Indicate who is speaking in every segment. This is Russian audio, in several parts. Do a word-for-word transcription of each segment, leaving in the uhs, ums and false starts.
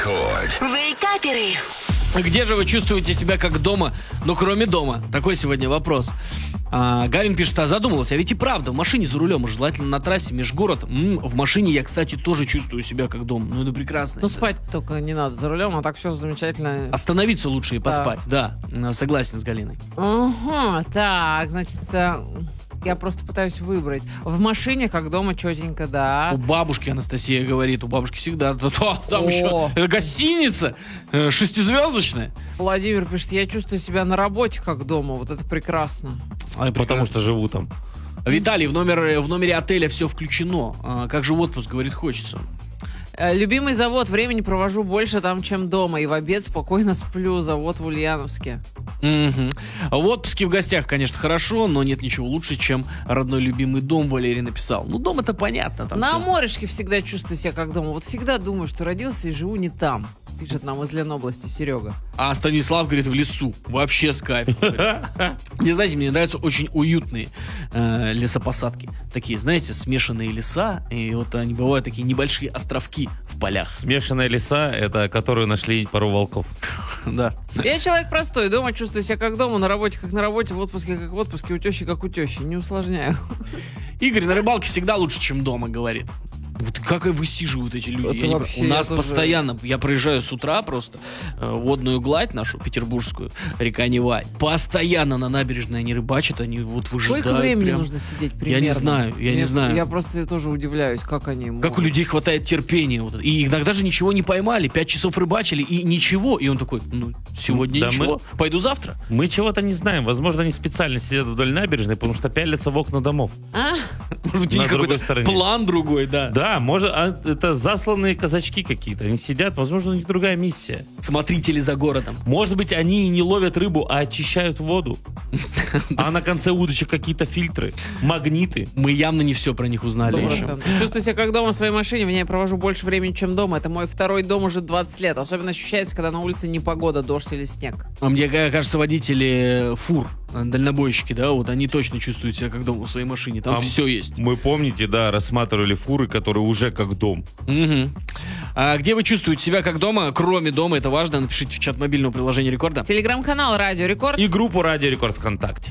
Speaker 1: Рекорд.
Speaker 2: Вейкаперы.
Speaker 3: Где же вы чувствуете себя как дома, но кроме дома? Такой сегодня вопрос. А, Галин пишет, а задумался, а ведь и правда, в машине за рулем, желательно на трассе, межгород. М-м, в машине я, кстати, тоже чувствую себя как дома. Ну, это прекрасно.
Speaker 4: Ну,
Speaker 3: это.
Speaker 4: спать только не надо за рулем, а так все замечательно.
Speaker 3: Остановиться лучше и поспать, да. да. Согласен с Галиной.
Speaker 4: Ага, так, значит, это... Я просто пытаюсь выбрать. В машине, как дома, четенько, да.
Speaker 3: У бабушки, Анастасия говорит, у бабушки всегда... Там
Speaker 4: О.
Speaker 3: еще это гостиница э, шестизвездочная.
Speaker 4: Владимир пишет, я чувствую себя на работе, как дома. Вот это прекрасно.
Speaker 3: А,
Speaker 5: Потому что живу там.
Speaker 3: Виталий, в, номер, в номере отеля все включено. А, как же в отпуск, говорит, хочется.
Speaker 4: Любимый завод. Времени провожу больше там, чем дома. И в обед спокойно сплю. Завод в Ульяновске.
Speaker 3: Угу. В отпуске в гостях, конечно, хорошо, но нет ничего лучше, чем родной любимый дом, Валерий написал. Ну, дом это понятно. Там
Speaker 4: На
Speaker 3: все...
Speaker 4: морешке всегда чувствую себя как дома. Вот всегда думаю, что родился и живу не там. Пишет нам из Ленобласти Серега.
Speaker 3: А Станислав говорит, в лесу. Вообще с кайфом. Не знаете, мне нравятся очень уютные э, лесопосадки. Такие, знаете, смешанные леса. И вот они бывают такие небольшие островки в полях.
Speaker 5: Смешанные леса, это которую нашли пару волков.
Speaker 3: Да.
Speaker 4: Я человек простой. Дома чувствую себя как дома, на работе как на работе, в отпуске как в отпуске, у тещи как у тещи. Не усложняю.
Speaker 3: Игорь на рыбалке всегда лучше, чем дома, говорит. Вот как высиживают эти люди.
Speaker 4: Это
Speaker 3: Я не
Speaker 4: вообще,
Speaker 3: понимаю. У нас
Speaker 4: я тоже...
Speaker 3: постоянно, я проезжаю с утра просто э, водную гладь нашу, петербургскую, река Нева. Постоянно на набережной они рыбачат, они вот выжидают.
Speaker 4: Сколько времени
Speaker 3: прям...
Speaker 4: нужно сидеть примерно?
Speaker 3: Я не знаю, я
Speaker 4: Мне,
Speaker 3: не знаю.
Speaker 4: Я просто тоже удивляюсь, как они могут.
Speaker 3: Как у людей хватает терпения. Вот. И иногда же ничего не поймали. Пять часов рыбачили и ничего. И он такой, ну, сегодня
Speaker 5: Да
Speaker 3: ничего,
Speaker 5: мы-
Speaker 3: пойду завтра.
Speaker 5: Мы чего-то не знаем. Возможно, они специально сидят вдоль набережной, потому что пялятся в окна домов.
Speaker 4: А?
Speaker 3: Может быть, у
Speaker 5: На
Speaker 3: них
Speaker 5: другой
Speaker 3: какой-то
Speaker 5: стороне.
Speaker 3: план другой, да.
Speaker 5: Да, может, а это засланные казачки какие-то. Они сидят, возможно, у них другая миссия.
Speaker 3: Смотрители за городом.
Speaker 5: Может быть, они и не ловят рыбу, а очищают воду. А на конце удочек какие-то фильтры, магниты.
Speaker 3: Мы явно не все про них узнали
Speaker 4: Сто
Speaker 3: еще.
Speaker 4: процентов. Чувствую себя как дома в своей машине, в ней я провожу больше времени, чем дома. Это мой второй дом уже двадцать лет. Особенно ощущается, когда на улице непогода, дождь или снег.
Speaker 3: А мне кажется, водители фур, дальнобойщики, да, вот они точно чувствуют себя как дома в своей машине. Там
Speaker 5: А
Speaker 3: все есть.
Speaker 5: Мы, помните, да, рассматривали фуры, которые уже как дом.
Speaker 3: Мгм. А где вы чувствуете себя как дома, кроме дома, это важно, напишите в чат мобильного приложения Рекорда.
Speaker 4: Телеграм-канал Радио Рекорд.
Speaker 5: И группу Радио Рекорд ВКонтакте.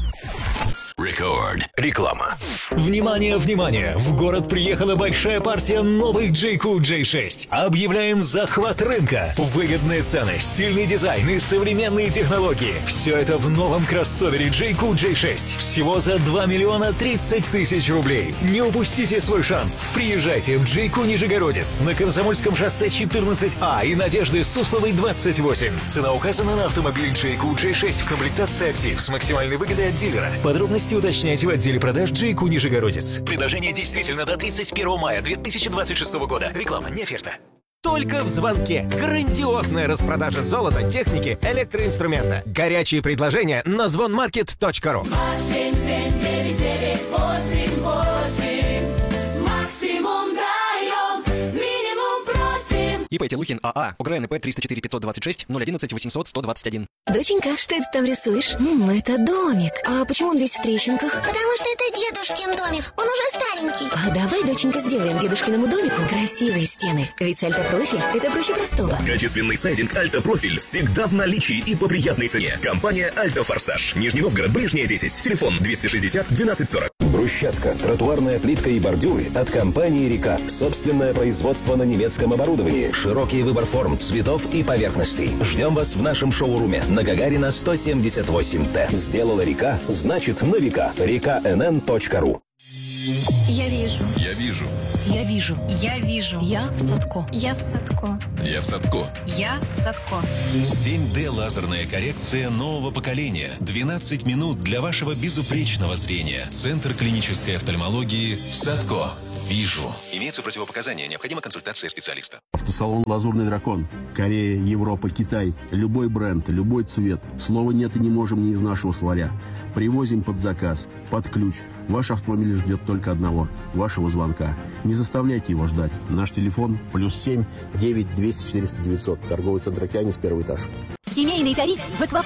Speaker 1: Рекорд. Реклама.
Speaker 6: Внимание, внимание! В город приехала большая партия новых джей кью джей шесть. Объявляем захват рынка. Выгодные цены, стильный дизайн и современные технологии. Все это в новом кроссовере джей кью джей шесть. Всего за два миллиона тридцать тысяч рублей. Не упустите свой шанс. Приезжайте в джей кью Нижегородец на Комсомольском шоссе четырнадцать А и Надежды Сусловой двадцать восемь. Цена указана на автомобиль джей кью джей шесть в комплектации «Актив» с максимальной выгодой от дилера. Подробности уточняйте в отделе продаж джей кью Нижегородец. Предложение действительно до тридцать первого мая две тысячи двадцать шестого года. Реклама не оферта.
Speaker 7: Только в звонке. Грандиозная распродажа золота, техники, электроинструмента. Горячие предложения на звонмаркет точка ру.
Speaker 8: семь семь девять девять восемь восемь. Максимум даем, минимум просим.
Speaker 9: ИП Телухин АА. ОГРНП триста четыре пятьсот двадцать шесть ноль одиннадцать восемьсот сто двадцать один.
Speaker 2: Доченька, что это там рисуешь? М, это домик. А почему он весь в трещинках?
Speaker 10: Потому что это дедушкин домик. Он уже старенький.
Speaker 2: А давай, доченька, сделаем дедушкиному домику красивые стены. Ведь альтопрофиль – это проще простого.
Speaker 1: Качественный сайдинг Альта Профиль всегда в наличии и по приятной цене. Компания Альта Форсаж. Нижний Новгород, Ближняя десять. Телефон двести шестьдесят двенадцать сорок.
Speaker 11: Брусчатка, тротуарная плитка и бордюры от компании «Река». Собственное производство на немецком оборудовании. Широкий выбор форм, цветов и поверхностей. Ждем вас в нашем шоуруме на Гагарина сто семьдесят восемь Т. Сделала «Река», значит на века. река эн эн точка ру.
Speaker 12: Я вижу.
Speaker 1: Я вижу.
Speaker 12: Я вижу. Я вижу. Я в Садко.
Speaker 10: Я в Садко.
Speaker 1: Я в Садко.
Speaker 12: Я в Садко.
Speaker 1: семь дэ лазерная коррекция нового поколения. двенадцать минут для вашего безупречного зрения. Центр клинической офтальмологии Садко. Вижу. Имеются противопоказания. Необходима консультация специалиста.
Speaker 13: Автосалон «Лазурный дракон». Корея, Европа, Китай. Любой бренд, любой цвет. Слова нет и не можем не из нашего словаря. Привозим под заказ, под ключ. Ваш автомобиль ждет только одного – вашего звонка. Не заставляйте его ждать. Наш телефон плюс семь девять двести четыреста девятьсот. Торговый центр «Океанис», первый этаж.
Speaker 14: Семейный тариф в «Эквапарке».